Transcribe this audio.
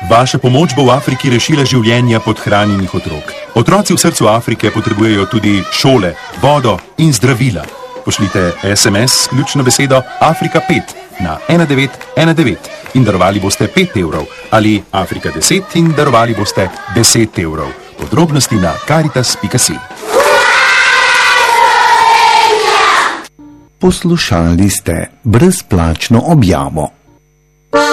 Vaša pomoč bo v Afriki rešila življenja podhranjenih otrok. Otroci v srcu Afrike potrebujejo tudi šole, vodo in zdravila. Pošljite SMS s ključno besedo Afrika 5 na 1919 in darovali boste 5 evrov ali Afrika 10 in darovali boste 10 evrov. Podrobnosti na caritas.si. Poslušali ste brezplačno objavo.